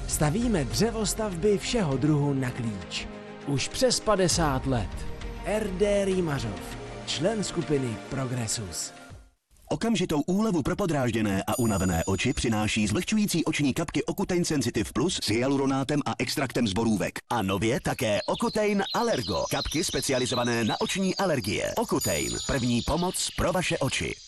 Stavíme dřevostavby všeho druhu na klíč. Už přes 50 let. RD Rýmařov, člen skupiny Progressus. Okamžitou úlevu pro podrážděné a unavené oči přináší zvlhčující oční kapky Ocutein Sensitive Plus s hyaluronátem a extraktem z borůvek. A nově také Ocutein Allergo, kapky specializované na oční alergie. Ocutein, první pomoc pro vaše oči.